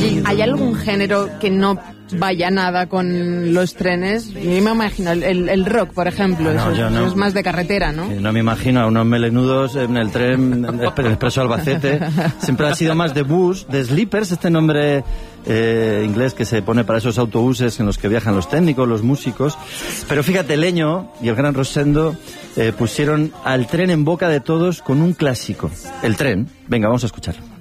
¿Y hay algún género que no vaya nada con los trenes? Yo me imagino el rock, por ejemplo, eso es más de carretera, ¿no? No me imagino a unos melenudos en el tren, el Expreso Albacete. Siempre ha sido más de bus, de sleepers, este nombre inglés que se pone para esos autobuses en los que viajan los técnicos, los músicos. Pero fíjate, Leño y el gran Rosendo pusieron al tren en boca de todos con un clásico. El tren. Venga, vamos a escucharlo.